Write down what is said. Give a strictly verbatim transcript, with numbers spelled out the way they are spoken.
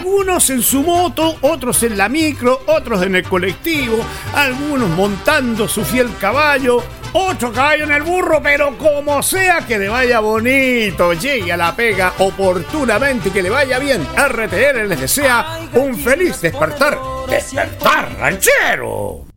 Algunos en su moto, otros en la micro, otros en el colectivo, algunos montando su fiel caballo, otro caballo en el burro, pero como sea que le vaya bonito, llegue a la pega oportunamente y que le vaya bien. R T R les desea un feliz despertar. ¡Despertar ranchero!